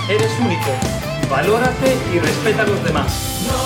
Eres único. Valórate y respeta a los demás.